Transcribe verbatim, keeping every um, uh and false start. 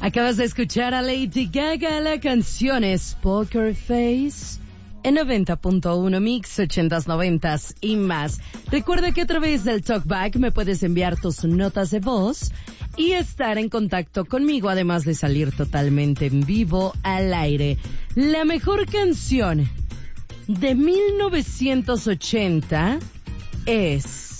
Acabas de escuchar a Lady Gaga, la canción es Poker Face en noventa punto uno Mix, ochentas, noventas y más. Recuerda que a través del Talkback me puedes enviar tus notas de voz y estar en contacto conmigo, además de salir totalmente en vivo al aire. La mejor canción de mil novecientos ochenta es